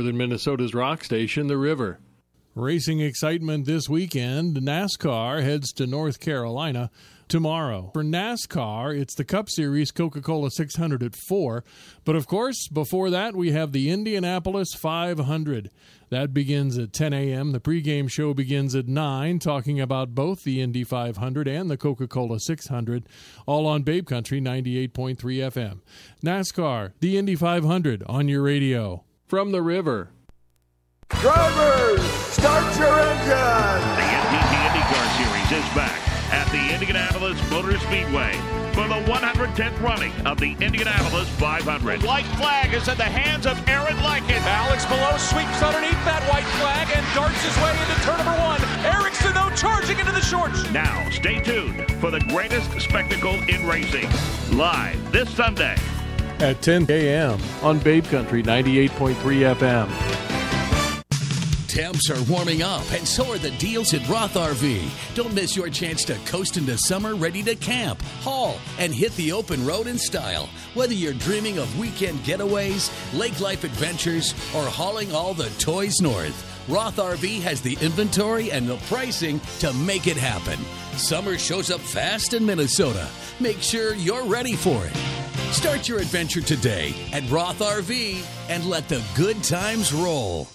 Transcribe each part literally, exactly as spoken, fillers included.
northern Minnesota's rock station, The River. Racing excitement this weekend. NASCAR heads to North Carolina tomorrow. For NASCAR, it's the Cup Series Coca-Cola six hundred at four. But of course, before that, we have the Indianapolis five hundred. That begins at ten a.m. The pregame show begins at nine, talking about both the Indy five hundred and the Coca-Cola six hundred, all on Babe Country ninety-eight point three F M. NASCAR, the Indy five hundred on your radio. From The River. Drivers, start your engine! The N T T IndyCar Series is back at the Indianapolis Motor Speedway for the one hundred tenth running of the Indianapolis five hundred. The white flag is in the hands of Aaron Lycan. Alex Below sweeps underneath that white flag and darts his way into turn number one. Ericsson, though, charging into the shorts. Now, stay tuned for the greatest spectacle in racing. Live this Sunday at ten a.m. on Babe Country ninety-eight point three F M. Temps are warming up, and so are the deals at Roth R V. Don't miss your chance to coast into summer ready to camp, haul, and hit the open road in style. Whether you're dreaming of weekend getaways, lake life adventures, or hauling all the toys north, Roth R V has the inventory and the pricing to make it happen. Summer shows up fast in Minnesota. Make sure you're ready for it. Start your adventure today at Roth R V and let the good times roll.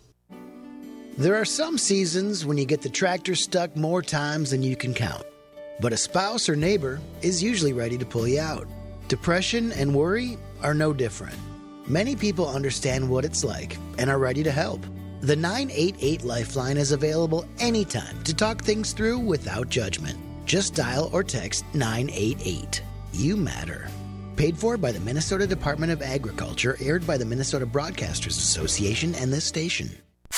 There are some seasons when you get the tractor stuck more times than you can count. But a spouse or neighbor is usually ready to pull you out. Depression and worry are no different. Many people understand what it's like and are ready to help. The nine eight eight Lifeline is available anytime to talk things through without judgment. Just dial or text nine eight eight. You matter. Paid for by the Minnesota Department of Agriculture, aired by the Minnesota Broadcasters Association and this station.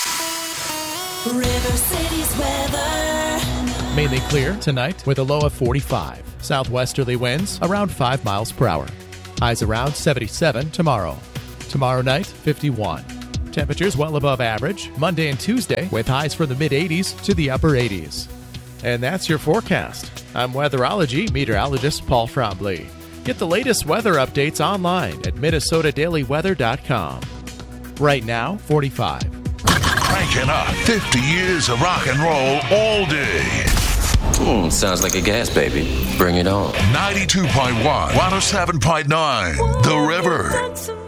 River City's weather. Mainly clear tonight with a low of forty-five. Southwesterly winds around five miles per hour. Highs around seventy-seven tomorrow. Tomorrow night, fifty-one. Temperatures well above average Monday and Tuesday with highs from the mid-eighties to the upper eighties. And that's your forecast. I'm weatherology meteorologist Paul Trombley. Get the latest weather updates online at minnesota daily weather dot com. Right now, forty-five. Cranking up fifty years of rock and roll all day. Hmm, sounds like a gas baby. Bring it on. ninety-two point one, one oh seven point nine, The River.